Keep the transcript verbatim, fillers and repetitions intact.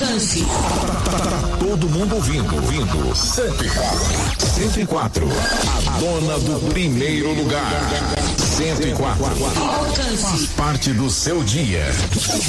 Alcance. Tá, tá, tá todo mundo ouvindo, ouvindo. cento e quatro. cento e quatro. A dona do primeiro lugar. cento e quatro. Alcance. Faz parte do seu dia.